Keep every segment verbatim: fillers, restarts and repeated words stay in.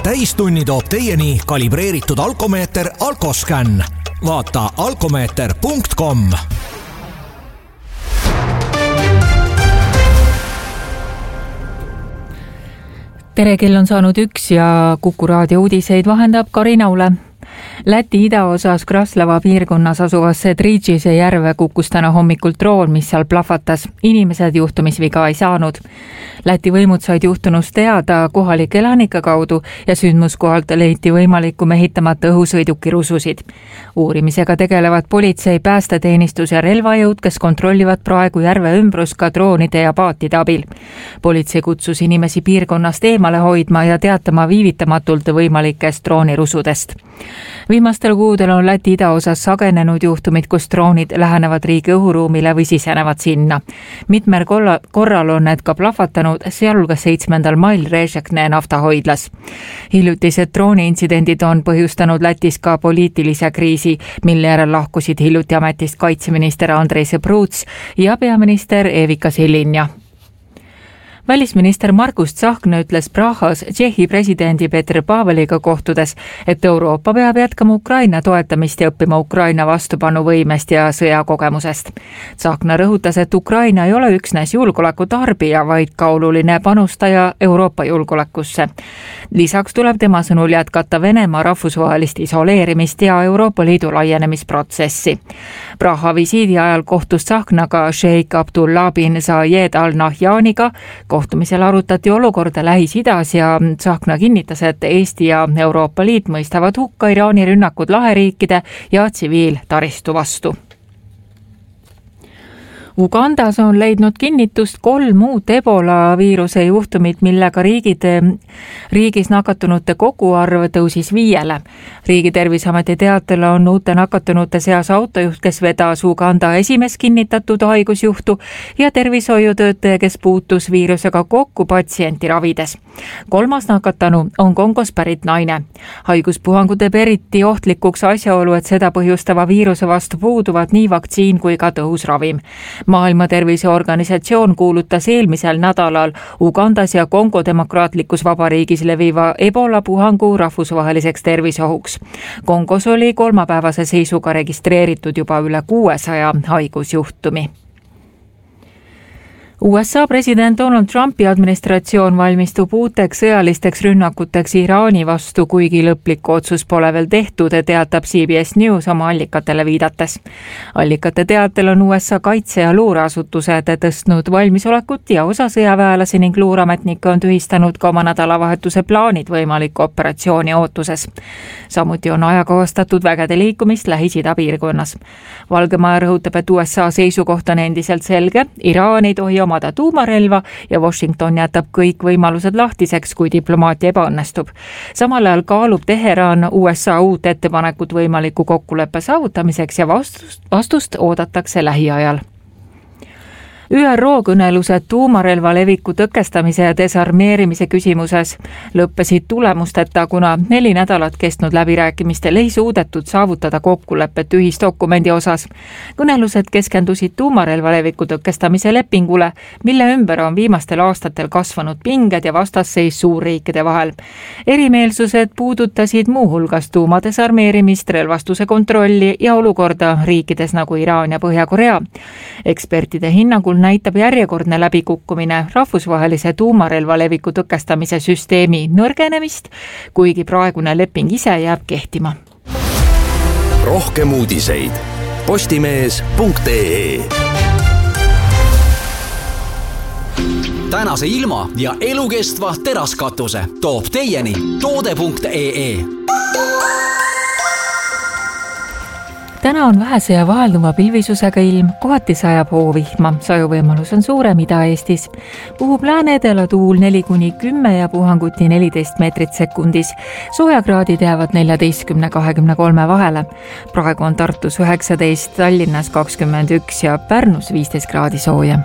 täistunni toob teieni kalibreeritud alkomeeter Alkoscan. Vaata alkomeeter punkt com. Tere, kell on saanud üks ja Kuku raadio uudiseid vahendab Karina Ule. Läti idaosas Kraslava piirkonnas asuvasse Tridžise järve kukkus täna hommikul droon, mis seal plahvatas. Inimesed juhtumisviga ei saanud. Läti võimud said juhtunust teada kohalike elanike kaudu ja sündmuskohalt leiti võimaliku mehitamata õhusõiduki rususid. Uurimisega tegelevad politsei, päästeteenistus ja relvajõud, kes kontrollivad praegu järve ümbrus ka droonide ja paatide abil. Politsei kutsus inimesi piirkonnast eemale hoidma ja teatama viivitamatult võimalikest droonirusudest. Viimastel kuudel on Läti idaosas sagenenud juhtumid, kus droonid lähenevad riigi õhuruumile või sisenevad sinna. Mitmer korral on need ka plahvatanud, sealhulgas seitsmendal mail Režekne naftahoidlas. Hiljutised drooniintsidendid on põhjustanud Lätis ka poliitilise kriisi, mille järel lahkusid hiljuti ametist kaitseminister Andrei Sõbruts ja peaminister Evika Silinja. Välisminister Margus Tsahkna ütles Prahas Tšehhi presidendi Petr Paveliga kohtudes, et Euroopa peab jätkama Ukraina toetamist ja õppima Ukraina vastupanuvõimest ja sõjakogemusest. Tsahkna rõhutas, et Ukraina ei ole üksnes julgeoleku tarbija, vaid ka oluline panustaja Euroopa julgeolekusse. Lisaks tuleb tema sõnul jätkata Venemaa rahvusvahelist isoleerimist ja Euroopa Liidu laienemisprotsessi. Praha visiidi ajal kohtus Tsahknaga Sheikh Abdullah bin Zayed al-Nahyaniga. Kohtumisel arutati olukorda Lähis-Idas ja Tsahkna kinnitas, et Eesti ja Euroopa Liit mõistavad hukka Iraani rünnakud laheriikide ja tsiviiltaristu vastu. Ugandas on leidnud kinnitust kolm uut ebola viiruse juhtumit, millega riigid, riigis nakatunute koguarv tõusis viiele. Riigi tervisameti teatel on uute nakatunute seas autojuht, kes vedas Uganda esimest kinnitatud haigusjuhtu ja tervishoiutöötaja, kes puutus viirusega kokku patsienti ravides. Kolmas nakatanu on Kongos pärit naine. Haiguspuhangu teeb eriti ohtlikuks asjaolu, et seda põhjustava viiruse vastu puuduvad nii vaktsiin kui ka tõhus ravim. Maailma Terviseorganisatsioon kuulutas eelmisel nädalal Ugandas ja Kongo demokraatlikus vabariigis leviva ebola puhangu rahvusvaheliseks terviseohuks. Kongos oli kolmapäevase seisuga registreeritud juba üle kuuesaja haigusjuhtumi. U S A president Donald Trumpi administratsioon valmistub uuteks sõjalisteks rünnakuteks Iraani vastu, kuigi lõplikku otsus pole veel tehtud, teatab C B S News oma allikatele viidates. Allikate teatel on U S A kaitse- ja luureasutused tõstnud valmisolekut ja osa sõjaväelasi ning luurametnikke on tühistanud ka oma nädalavahetuse plaanid võimaliku operatsiooni ootuses. Samuti on ajakohastatud vägede liikumist Lähis-Ida piirkonnas. Valgemaja rõhutab, et U S A seisukoht on endiselt selge, Iraan ei tohi omada tuumarelva ja Washington jätab kõik võimalused lahtiseks, kui diplomaatia ebaõnnestub. Samal ajal kaalub Teheran U S A uut ettepanekut võimaliku kokkuleppe saavutamiseks ja vastust, vastust oodatakse lähiajal. Ü R O kõnelused tuumarelva leviku tõkestamise ja desarmeerimise küsimuses lõppesid tulemusteta, kuna neli nädalat kestnud läbirääkimistel ei suudetud saavutada kokkulepet ühisdokumendi osas. Kõnelused keskendusid tuumarelva leviku tõkestamise lepingule, mille ümber on viimastel aastatel kasvanud pinged ja vastasseis suurriikide vahel. Erimeelsused puudutasid muuhulgas tuuma desarmeerimist, relvastuse kontrolli ja olukorda riikides nagu Iraan ja Põhja-Korea. Ekspertide hinnangul näitab järjekordne läbikukkumine rahvusvahelise tuumarelva leviku tõkestamise süsteemi nõrgenemist, kuigi praegune leping ise jääb kehtima. Rohkem uudiseid postimees punkt ee. Tänase ilma ja elukestva teraskatuse toob teieni toode punkt ee. Täna on vähese ja vahelduva pilvisusega ilm, kohati sajab hoovihma, sajuvõimalus on suurem Ida-Eestis. Puhub lääne-edela tuul neli kuni kümme ja puhanguti neliteist meetrit sekundis. Soojakraadid jäävad neljateistkümne kahekümne kolme vahele. Praegu on Tartus üheksateist, Tallinnas kakskümmend üks ja Pärnus viisteist kraadi sooja.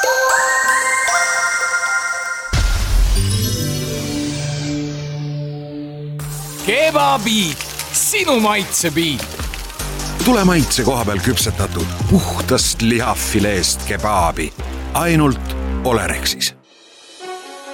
Kebabiit, sinu maitsebiit. Tule maitse koha peal küpsetatud puhtast lihafileest kebaabi. Ainult Olerexis.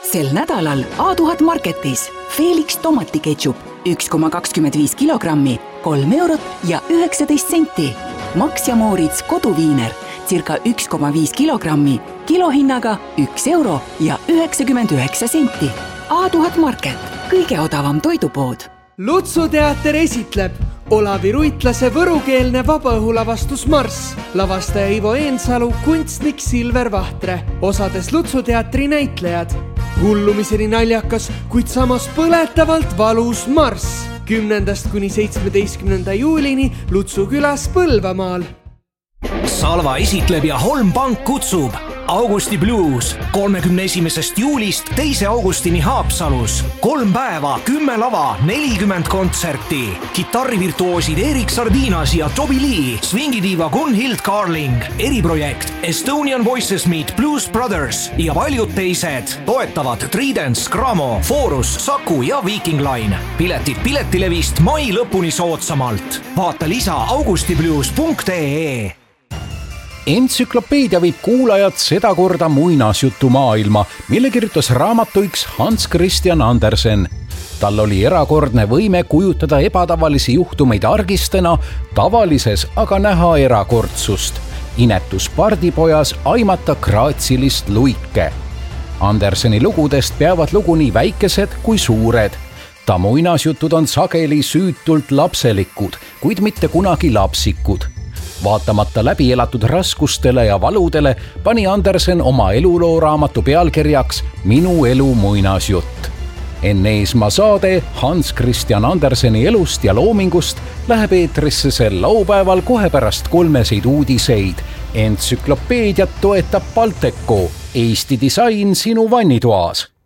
sel nädalal A tuhat Marketis Felix tomatiketšup üks koma kakskümmend viis kilogrammi, kolm eurot ja üheksateist senti. Max ja Moritz koduviiner circa üks koma viis kilogrammi, kilohinnaga üks euro ja üheksakümmend üheksa senti. A tuhat Market, kõige odavam toidupood. Lutsu teater esitleb Olavi Ruitlase võrukeelne vabaõhulavastus Marss, lavastaja Ivo Eensalu, kunstnik Silver Vahtre, osades Lutsu teatri näitlejad. Hullumiseni naljakas, kuid samas põletavalt valus Marss. kümnendast kuni seitsmeteistkümnenda juulini Lutsu külas Põlvamaal. Salva esitleb ja Holm Pank kutsub Augusti Blues kolmekümne esimesest juulist teise augustini Haapsalus. Kolm päeva, kümme lava, nelikümmend kontserti. Kitarrivirtuoosid Erik Sardinas ja Toby Lee, swingidiiva Gunhild Carling, eriprojekt Estonian Voices Meet Blues Brothers ja paljud teised. Toetavad Tridents, Gramo, Forus, Saku ja Viking Line. Piletid Piletilevist mai lõpuni soodsamalt. Vaata lisa augustiblues punkt ee. Entsüklopeedia viib kuulajad sedakorda muinasjutu maailma, mille kirjutas raamatuiks Hans Christian Andersen. Tal oli erakordne võime kujutada ebatavalisi juhtumeid argistena, tavalises aga näha erakordsust. Inetus pardipojas aimata graatsilist luike. Anderseni lugudest peavad lugu nii väikesed kui suured. Ta muinasjutud on sageli süütult lapselikud, kuid mitte kunagi lapsikud. Vaatamata läbi elatud raskustele ja valudele pani Andersen oma eluloo raamatu pealkirjaks Minu elu muinasjutt. Enne Eesmaa saade Hans Christian Anderseni elust ja loomingust läheb eetrisse sel laupäeval kohe pärast kolmeseid uudiseid. Entsüklopeediat toetab Balteco, Eesti disain sinu vannitoas.